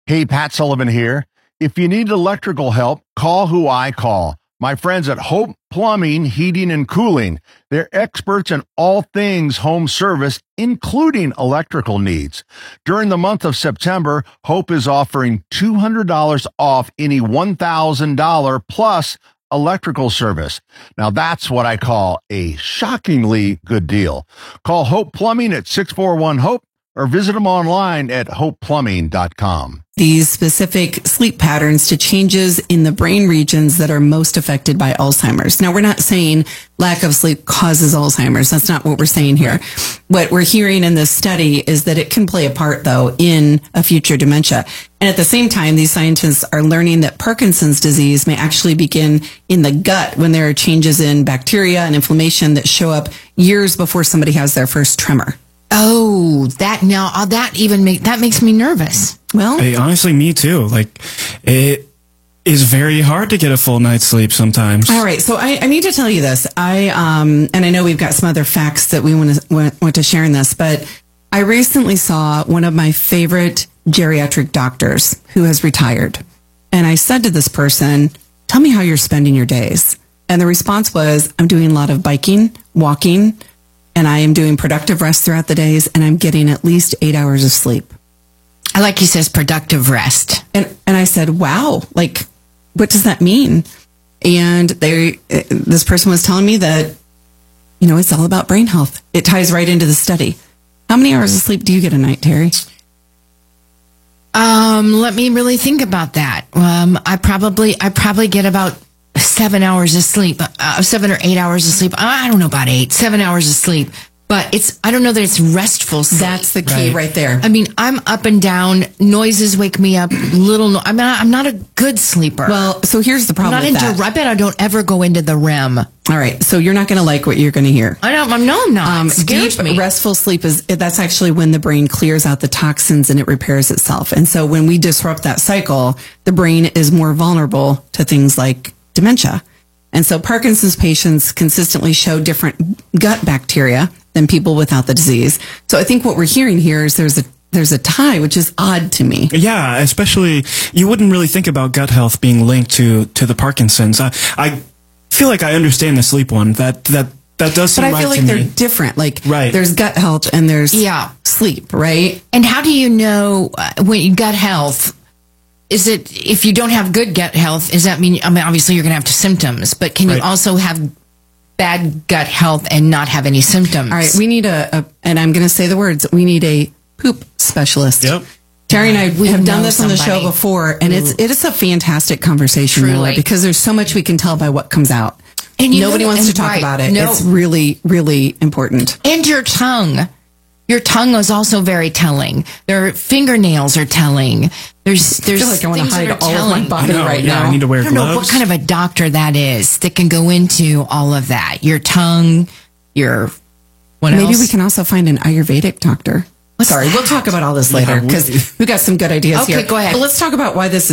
Hey, Pat Sullivan here. If you need electrical help, call who I call. My friends at Hope Plumbing, Heating, and Cooling. They're experts in all things home service, including electrical needs. During the month of September, Hope is offering $200 off any $1,000 plus electrical service. Now that's what I call a shockingly good deal. Call Hope Plumbing at 641-HOPE or visit them online at hopeplumbing.com. These specific sleep patterns to changes in the brain regions that are most affected by Alzheimer's. Now, we're not saying lack of sleep causes Alzheimer's. That's not what we're saying here. What we're hearing in this study is that it can play a part, though, in a future dementia. And at the same time, these scientists are learning that Parkinson's disease may actually begin in the gut when there are changes in bacteria and inflammation that show up years before somebody has their first tremor. Oh, that makes me nervous. Well, hey, honestly, me too. Like, it is very hard to get a full night's sleep sometimes. All right, so I need to tell you this. And I know we've got some other facts that we want to share in this, but I recently saw one of my favorite geriatric doctors who has retired, and I said to this person, "Tell me how you're spending your days." And the response was, "I'm doing a lot of biking, walking, and I am doing productive rest throughout the days, and I'm getting at least 8 hours of sleep." I like he says productive rest. And I said, wow, like, what does that mean? And this person was telling me that, it's all about brain health. It ties right into the study. How many hours of sleep do you get a night, Terry? Let me really think about that. I probably get about 7 hours of sleep, 7 or 8 hours of sleep. I don't know about 8, 7 hours of sleep, but I don't know that it's restful sleep. That's the key right there. I mean, I'm up and down. Noises wake me up. I'm not a good sleeper. Well, so here's the problem with that. I bet I don't ever go into the REM. All right. So you're not going to like what you're going to hear. I'm not. It scares deep, me. Restful sleep that's actually when the brain clears out the toxins and it repairs itself. And so when we disrupt that cycle, the brain is more vulnerable to things like dementia. And so Parkinson's patients consistently show different gut bacteria than people without the disease. So I think what we're hearing here is there's a tie, which is odd to me. Yeah, especially you wouldn't really think about gut health being linked to the Parkinson's. I feel like I understand the sleep one. That does seem right to me. But I feel like they're different. Like there's gut health and there's sleep, right? And how do you know when you gut health? Is it, if you don't have good gut health, does that mean, obviously you're going to have symptoms, but can you also have bad gut health and not have any symptoms? All right, we need and I'm going to say the words, we need a poop specialist. Yep. Terry and we have done this on the show before, and it is a fantastic conversation, Mila, because there's so much we can tell by what comes out. And nobody wants to talk about it. No. It's really, really important. And your tongue. Your tongue is also very telling. Their fingernails are telling. There's I feel like I want to hide all of my body right now. I need to wear gloves. I don't know what kind of a doctor that is that can go into all of that. Your tongue, what else? Maybe we can also find an Ayurvedic doctor. Sorry, we'll talk about all this later because we've got some good ideas here. Okay, go ahead. But let's talk about why this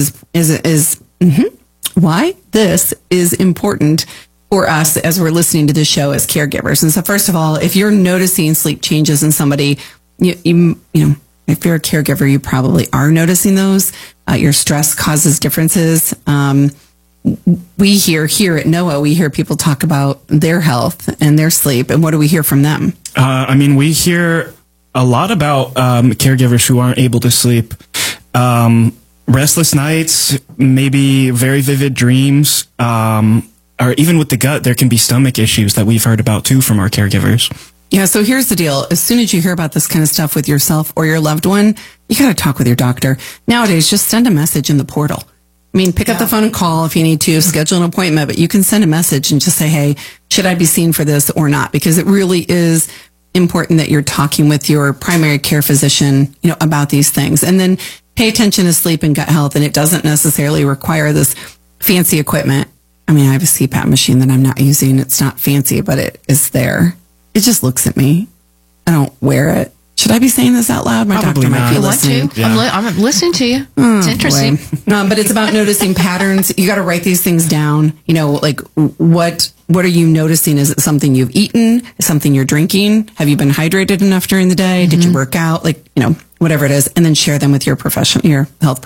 why this is important for us as we're listening to this show as caregivers. And so first of all, if you're noticing sleep changes in somebody, you know, if you're a caregiver, you probably are noticing those. Your stress causes differences. We hear here at NOAA, we hear people talk about their health and their sleep. And what do we hear from them? We hear a lot about caregivers who aren't able to sleep. Restless nights, maybe very vivid dreams, or even with the gut, there can be stomach issues that we've heard about too from our caregivers. Yeah, so here's the deal. As soon as you hear about this kind of stuff with yourself or your loved one, you got to talk with your doctor. Nowadays, just send a message in the portal. Pick up the phone and call if you need to, schedule an appointment, but you can send a message and just say, hey, should I be seen for this or not? Because it really is important that you're talking with your primary care physician, about these things. And then pay attention to sleep and gut health. And it doesn't necessarily require this fancy equipment. I have a CPAP machine that I'm not using. It's not fancy, but it is there. It just looks at me. I don't wear it. Should I be saying this out loud? My Probably doctor might be not. listening. Yeah. I'm listening to you. It's interesting. But it's about noticing patterns. You got to write these things down. Like what are you noticing? Is it something you've eaten? Is something you're drinking? Have you been hydrated enough during the day? Mm-hmm. Did you work out? Whatever it is. And then share them with your health